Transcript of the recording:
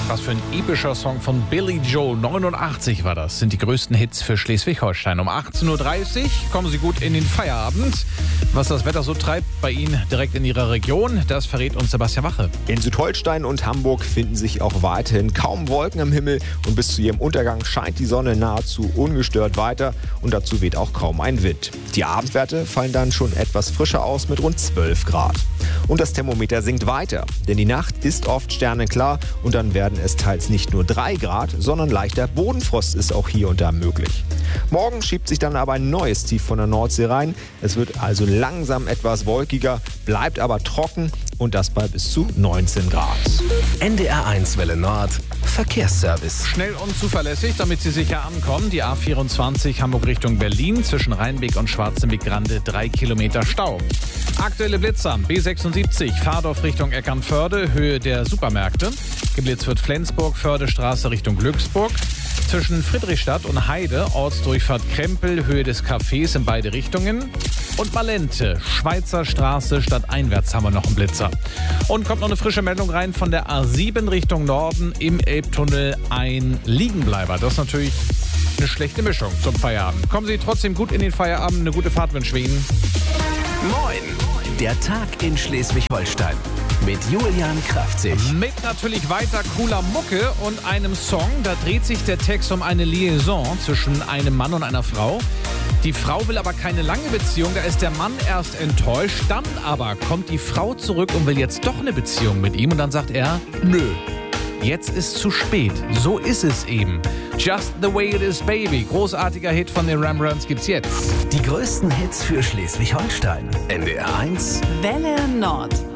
Was für ein epischer Song von Billy Joel. 89 war das. Sind die größten Hits für Schleswig-Holstein. Um 18.30 Uhr kommen Sie gut in den Feierabend. Was das Wetter so treibt bei Ihnen direkt in Ihrer Region, das verrät uns Sebastian Wache. In Südholstein und Hamburg finden sich auch weiterhin kaum Wolken am Himmel und bis zu ihrem Untergang scheint die Sonne nahezu ungestört weiter und dazu weht auch kaum ein Wind. Die Abendwerte fallen dann schon etwas frischer aus mit rund 12 Grad. Und das Thermometer sinkt weiter, denn die Nacht ist oft sternenklar und dann werden es teils nicht nur 3 Grad, sondern leichter Bodenfrost ist auch hier und da möglich. Morgen schiebt sich dann aber ein neues Tief von der Nordsee rein. Es wird also langsam etwas wolkiger, bleibt aber trocken und das bei bis zu 19 Grad. NDR1 Welle Nord Verkehrsservice. Schnell und zuverlässig, damit Sie sicher ankommen. Die A24 Hamburg Richtung Berlin zwischen Rheinbeck und Schwarzenbeck-Grande 3 Kilometer Stau. Aktuelle Blitzer, B76 Fahrdorf Richtung Eckernförde, Höhe der Supermärkte. Geblitzt wird Flensburg, Fördestraße Richtung Glücksburg. Zwischen Friedrichstadt und Heide, Ortsdurchfahrt Krempel, Höhe des Cafés in beide Richtungen. Und Malente, Schweizer Straße, stadteinwärts haben wir noch einen Blitzer. Und kommt noch eine frische Meldung rein von der A7 Richtung Norden, im Elbtunnel ein Liegenbleiber. Das ist natürlich eine schlechte Mischung zum Feierabend. Kommen Sie trotzdem gut in den Feierabend, eine gute Fahrt wünschen wir Ihnen. Moin, der Tag in Schleswig-Holstein. Mit Julian Kraftzig. Mit natürlich weiter cooler Mucke und einem Song. Da dreht sich der Text um eine Liaison zwischen einem Mann und einer Frau. Die Frau will aber keine lange Beziehung, da ist der Mann erst enttäuscht. Dann aber kommt die Frau zurück und will jetzt doch eine Beziehung mit ihm. Und dann sagt er, nö, jetzt ist zu spät. So ist es eben. Just the way it is, baby. Großartiger Hit von den Rembrandts gibt's jetzt. Die größten Hits für Schleswig-Holstein. NDR1 Welle Nord.